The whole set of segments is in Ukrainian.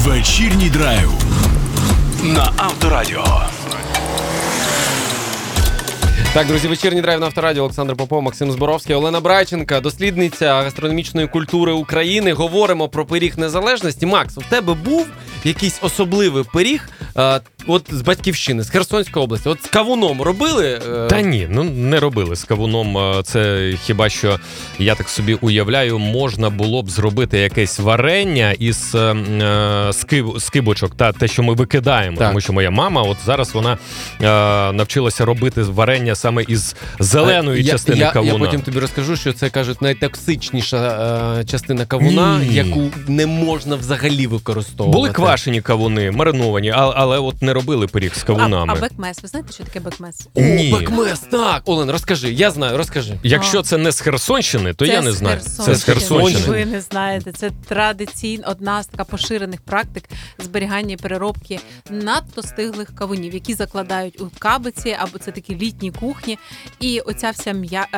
Вечірній драйв на Авторадіо. Так, друзі, вечірній драйв на Авторадіо. Олександр Попов, Максим Зборовський, Олена Брайченка, дослідниця гастрономічної культури України. Говоримо про пиріг незалежності. Макс, у тебе був якийсь особливий пиріг от з Батьківщини, з Херсонської області? От з кавуном робили? Та ні, не робили з кавуном. Це хіба що, я так собі уявляю, можна було б зробити якесь варення із скибочок, те, що ми викидаємо. Так. Тому що моя мама, от зараз вона навчилася робити варення саме із зеленої частини кавуна. Я потім тобі розкажу, що це, кажуть, найтоксичніша частина кавуна, яку не можна взагалі використовувати. Були квашені кавуни, мариновані, але от не робили пиріг з кавунами. А бекмес, ви знаєте, що таке бекмес? Ні. О, бекмес, так! Олен, розкажи, я знаю, розкажи. Якщо це не з Херсонщини, то я не знаю. Це з Херсонщини. Ви не знаєте, це традиційна, одна з така поширених практик зберігання і переробки надто стиглих кавунів, які закладають у кабиці, або це такі літні кухні. І оця вся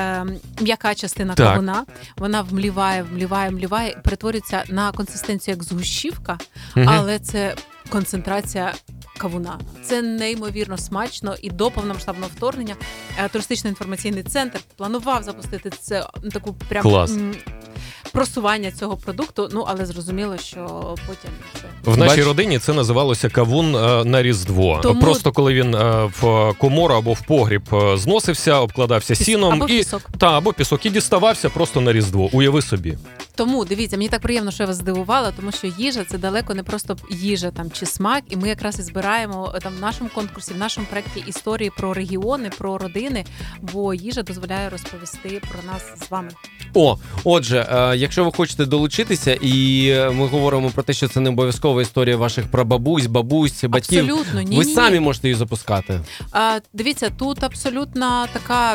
м'яка частина кавуна, вона вмліває, і перетворюється на консистенцію як згущівка, але це концентрація кавуна. Це неймовірно смачно, і до повномасштабного вторгнення туристично-інформаційний центр планував запустити це таку прям просування цього продукту, але зрозуміло, що потім це... В нашій родині це називалося кавун на Різдво. Просто коли він в комору або в погріб зносився, обкладався сіном або пісок. Або пісок, і діставався просто на Різдво. Уяви собі. Тому, дивіться, мені так приємно, що я вас здивувала, тому що їжа – це далеко не просто їжа там, чи смак, і ми якраз і збираємо там в нашому конкурсі, в нашому проєкті історії про регіони, про родини, бо їжа дозволяє розповісти про нас з вами. Отже, якщо ви хочете долучитися, і ми говоримо про те, що це не обов'язкова історія ваших прабабусь, бабусь, батьків. Абсолютно, ні. Ви самі можете її запускати. Дивіться, тут абсолютна така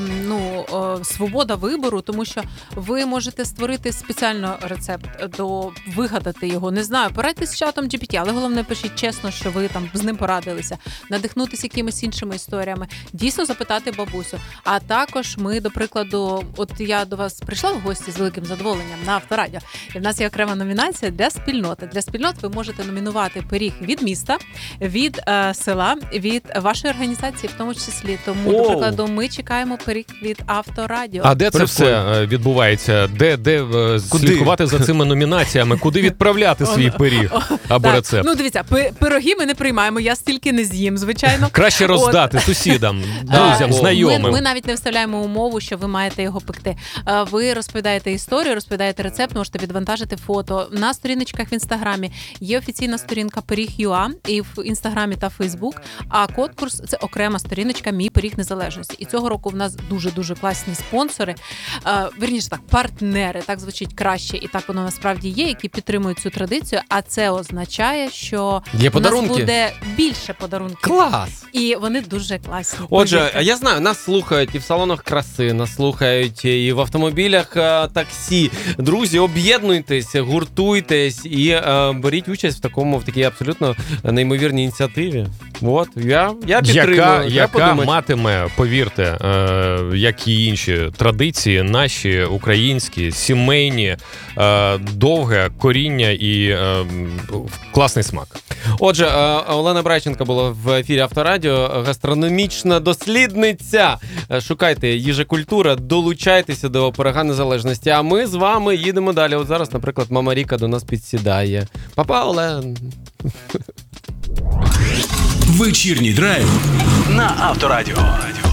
свобода вибору, тому що ви можете створити спеціально рецепт, вигадати його, не знаю, порадьтесь з чатом GPT, але головне пишіть чесно, що ви там з ним порадилися, надихнутися якимись іншими історіями, дійсно запитати бабусю. А також ми, до прикладу, от я до вас прийшла в гості з великим задоволенням на Авторадіо, і в нас є окрема номінація для спільноти. Для спільнот ви можете номінувати пиріг від міста, від села, від вашої організації в тому числі. Тому, до прикладу, ми чекаємо пиріг від Авторадіо. А де це все відбувається? Де слідкувати за цими номінаціями? Куди відправляти свій пиріг або рецепт? Дивіться, пироги ми не приймаємо, я стільки не з'їм, звичайно. Краще роздати сусідам, друзям, знайомим. Ми навіть не вставляємо умову, що ви маєте його пекти. Ви розповідаєте історію, розповідаєте рецепт, можете відвантажити фото. На сторіночках в Інстаграмі є офіційна сторінка Пиріг.ua і в Інстаграмі та Фейсбук, а конкурс – це окрема сторіночка «Мій пиріг незалежності». І цього року в нас дуже-дуже класні спонсори, вірніше так, партнери, так звучить краще, і так воно насправді є, які підтримують цю традицію, а це означає, що у нас буде більше подарунків. Клас! І вони дуже класні. Отже, я знаю, нас слухають і в салонах краси, нас слухають і в автомобілях таксі. Друзі, об'єднуйтесь, гуртуйтесь і беріть участь в такій абсолютно неймовірній ініціативі. От, я підтримую. Яка матиме, повірте, як і інші традиції, наші, українські, сімейні, довге коріння і класний смак. Отже, Олена Брайченка була в ефірі Авторадіо, гастрономічна дослідниця. Шукайте «Їжа культура», долучайтеся до пирога незалежності. А ми з вами їдемо далі. От зараз, наприклад, мама Ріка до нас підсідає. Па-па, Олен! Вечірній драйв на Авторадіо.